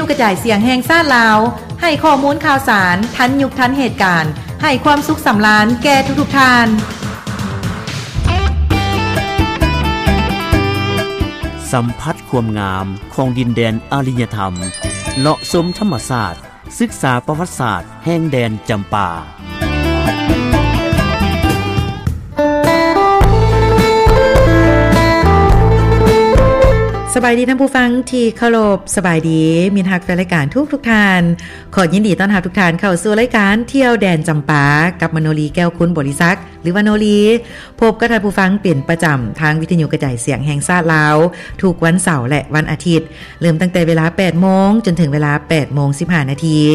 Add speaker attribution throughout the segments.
Speaker 1: กระจายเสียงแห่งชาติลาวให้ข้อมูลข่าวสารทันยุคทันเหตุการณ์ให้ความสุขสำราญแก่ทุกๆท่าน
Speaker 2: สัมผัสความงามของดินแดนอารยธรรมเลาะชมธรรมศาสตร์ศึกษาประวัติศาสตร์แห่งแดนจำปา
Speaker 1: สบายดีท่านผู้ฟังที่เคารพสบายดีมิตรฮักแฟนรายการทุกท่านขอยินดีต้อนรับทุกท่านเข้าสู่รายการเที่ยวแดนจำปากับมโนลีแก้วคุณบริษัทหรือว่าโนลีพบกับท่านผู้ฟังเป็นประจำทางวิทยุกระจายเสียงแห่งชาติลาวทุกวันเสาร์และวันอาทิตย์เริ่มตั้งแต่เวลา 8:00 นจนถึงเวลา 8:15 น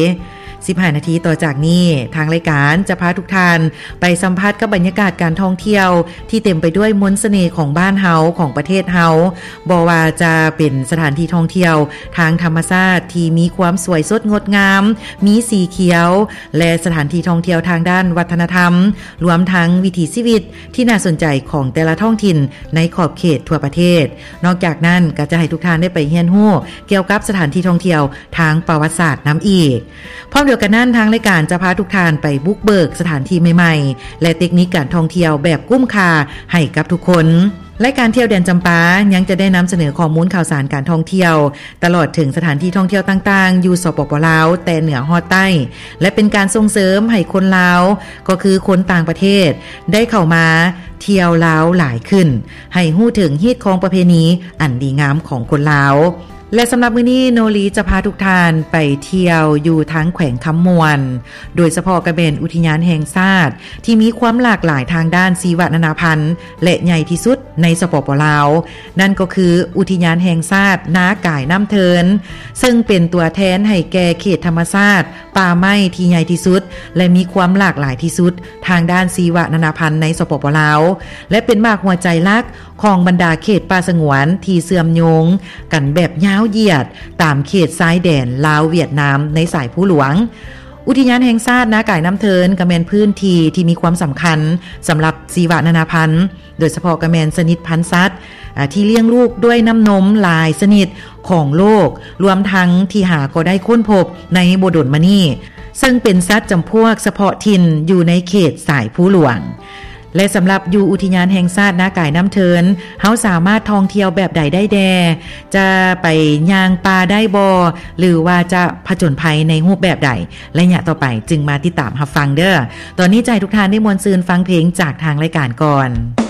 Speaker 1: 15 นาทีต่อจากนี้ทางรายการจะพาทุกท่านไปสัมผัสกับบรรยากาศการท่องเที่ยวที่เต็มไปด้วยมนต์เสน่ห์ของบ้านเฮาของประเทศเฮาบ่ว่าจะเป็นสถานที่ท่องเที่ยวทางธรรมชาติที่มีความสวยสดงดงามมีสีเขียวและสถานที่ท่องเที่ยวทางด้านวัฒนธรรมรวมทั้งวิถีชีวิตที่น่าสนใจของแต่ละท้องถิ่นในขอบเขตทั่วประเทศนอกจากนั้นก็จะให้ทุกท่านได้ไปเรียนรู้เกี่ยวกับสถานที่ท่องเที่ยวทางประวัติศาสตร์นำอีกพร้อมเดียวกันนั้นทางรายการจะพาทุกท่านไปบุกเบิกสถานที่ใหม่ๆและเทคนิคการท่องเที่ยวแบบคุ้มค่าให้กับทุกคนรายการเที่ยวแดนจำปายังจะได้นำเสนอข้อมูลข่าวสารการท่องเที่ยวตลอดถึงสถานที่ท่องเที่ยวต่างๆอยู่สปป.ลาวแต่เหนือฮอดใต้และเป็นการส่งเสริมให้คนลาวก็คือคนต่างประเทศได้เข้ามาเที่ยวลาวหลายขึ้นให้ฮู้ถึงฮีตของประเพณีอันดีงามของคนลาวและสำหรับมื้อนี้โนลีจะพาทุกท่านไปเที่ยวอยู่ทั้งแขวงคำมวนโดยเฉพาะกระเป็นอุทยานแห่งชาติที่มีความหลากหลายทางด้านชีวนานาพันธุ์และใหญ่ที่สุดในสปป.ลาวนั่นก็คืออุทยานแห่งชาตินาก่ายน้ำเทินซึ่งเป็นตัวแทนให้แก่เขตธรรมชาติป่าไม้ที่ใหญ่ที่สุดและมีความหลากหลายที่สุดทางด้านชีวนานาพันธุ์ในสปป.ลาวและเป็นมากหัวใจหลักของบรรดาเขตป่าสงวนที่เสื่อมโยงกันแบบยาวเหยียดตามเขตชายแดนลาวเวียดนามในสายผู้หลวงอุทยานแห่งชาตินาก่ายน้ำเทินก็แม่นพื้นที่ที่มีความสำคัญสำหรับชีวนานาพันธุ์โดยเฉพาะก็แม่นชนิดพันธุ์สัตว์ที่เลี้ยงลูกด้วยน้ำนมหลายชนิดของโลกรวมทั้งที่หาก็ได้ค้นพบในบ่ดลมานี่ซึ่งเป็นสัตว์จำพวกเฉพาะถิ่นอยู่ในเขตสายผู้หลวงและสำหรับอยู่อุทยานแห่งชาตินาก่ายน้ำเทินเฮาสามารถท่องเที่ยวแบบใดได้แดจะไปย่างป่าได้บ่หรือว่าจะผจญภัยในรูปแบบใดและเนี่ยต่อไปจึงมาติดตามรับฟังเด้อตอนนี้ใจทุกท่านได้มวลซืนฟังเพลงจากทางรายการก่อน